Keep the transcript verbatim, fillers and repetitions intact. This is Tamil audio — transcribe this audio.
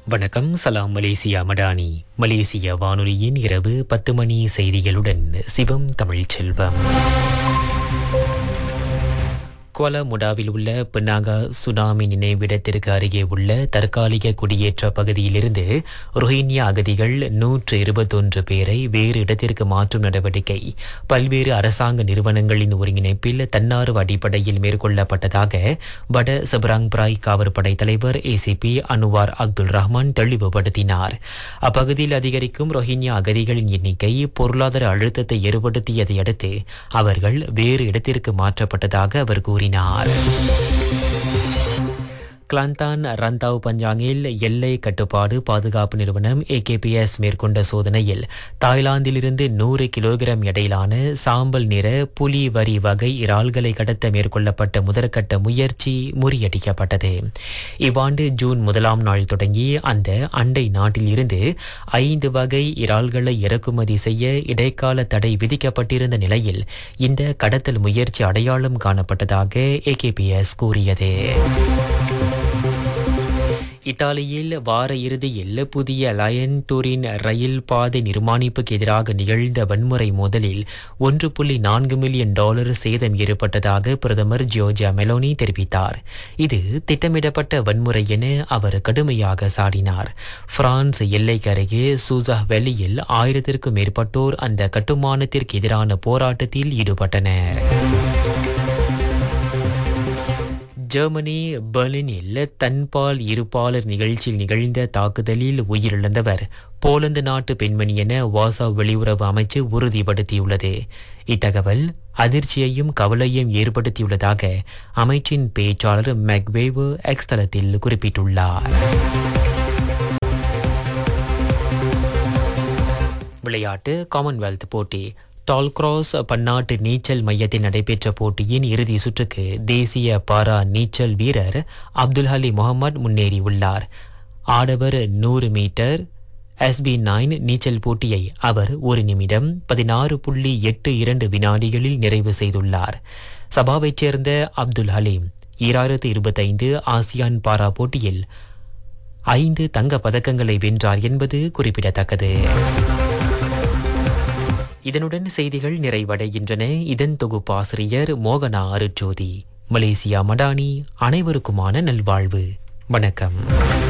வணக்கம். சலாம் மலேசியா மடானி. மலேசிய வானொலியின் இரவு பத்து மணி செய்திகளுடன் சிவம் தமிழ் செல்வம். குவாலா முடாவில் உள்ள பினாங்கா சுனாமி நினைவிடத்திற்கு அருகே உள்ள தற்காலிக குடியேற்ற பகுதியிலிருந்து ரோஹிங்கியா அகதிகள் நூற்று இருபத்தொன்று பேரை வேறு இடத்திற்கு மாற்றும் நடவடிக்கை பல்வேறு அரசாங்க நிறுவனங்களின் ஒருங்கிணைப்பில் தன்னார்வ அடிப்படையில் மேற்கொள்ளப்பட்டதாக வட சபராங் பிராய் காவற்படை தலைவர் ஏசிபி அனுவார் அப்துல் ரஹ்மான் தெளிவுபடுத்தினார். அப்பகுதியில் அதிகரிக்கும் ரோஹிங்கியா அகதிகளின் எண்ணிக்கை பொருளாதார அழுத்தத்தை ஏற்படுத்தியதை அடுத்து அவர்கள் வேறு இடத்திற்கு மாற்றப்பட்டதாக அவர் கூறினார். கிளாந்தான் ரந்தாவ் பஞ்சாங்கில் எல்லை கட்டுப்பாடு பாதுகாப்பு நிறுவனம் ஏகேபிஎஸ் மேற்கொண்ட சோதனையில் தாய்லாந்திலிருந்து நூறு கிலோகிராம் எடையிலான சாம்பல் நிற புலி வரி வகை இறால்களை கடத்த மேற்கொள்ளப்பட்ட முதற்கட்ட முயற்சி முறியடிக்கப்பட்டது. இவ்வாண்டு ஜூன் முதலாம் நாள் தொடங்கி அந்த அண்டை நாட்டில் இருந்து ஐந்து வகை இறால்களை இறக்குமதி செய்ய இடைக்கால தடை விதிக்கப்பட்டிருந்த நிலையில் இந்த கடத்தல் முயற்சி அடையாளம் காணப்பட்டதாக ஏகேபிஎஸ் கூறியது. இத்தாலியில் வார இறுதியில் புதிய லயன் டூரின் ரயில் பாதை நிர்மாணிப்புக்கு எதிராக நிகழ்ந்த வன்முறை மோதலில் ஒன்று புள்ளி நான்கு மில்லியன் டாலர் சேதம் ஏற்பட்டதாக பிரதமர் ஜோர்ஜியா மெலோனி தெரிவித்தார். இது திட்டமிடப்பட்ட வன்முறை என அவர் கடுமையாக சாடினார். பிரான்ஸ் எல்லைக்கு அருகே சூசா வெளியில் ஆயிரத்திற்கும் மேற்பட்டோர் அந்த கட்டுமானத்திற்கு எதிரான போராட்டத்தில் ஈடுபட்டனர். ஜெர்மனி பெர்லினில் தன்பால் இருப்பாளர் நிகழ்ச்சியில் நிகழ்ந்த தாக்குதலில் உயிரிழந்தவர் போலந்து நாட்டு பெண்மணி என வாசா வெளியுறவு அமைச்சு உறுதிப்படுத்தியுள்ளது. இத்தகவல் அதிர்ச்சியையும் கவலையும் ஏற்படுத்தியுள்ளதாக அமைச்சின் பேச்சாளர் மெக்வேவ் எக்ஸ் தளத்தில் குறிப்பிட்டுள்ளார். விளையாட்டு. காமன்வெல்த் போட்டி. டால்கிராஸ் பன்னாட்டு நீச்சல் மையத்தில் நடைபெற்ற போட்டியின் இறுதி சுற்றுக்கு தேசிய பாரா நீச்சல் வீரர் அப்துல் ஹலி முகமது முன்னேறியுள்ளார். ஆடவர் நூறு மீட்டர் எஸ்பி நைன் நீச்சல் போட்டியை அவர் ஒரு நிமிடம் பதினாறு புள்ளி எட்டு இரண்டு வினாடிகளில் நிறைவு செய்துள்ளார். சபாவைச் சேர்ந்த அப்துல் ஹலீம் ஈராயிரத்து இருபத்தைந்து ஆசியான் பாரா போட்டியில் ஐந்து தங்க பதக்கங்களை வென்றார் என்பது குறிப்பிடத்தக்கது. இதனுடன் செய்திகள் நிறைவடைகின்றன. இதன் தொகுப்பாசிரியர் மோகனா அருட்ஜோதி. மலேசியா மடானி. அனைவருக்குமான நல்வாழ்வு. வணக்கம்.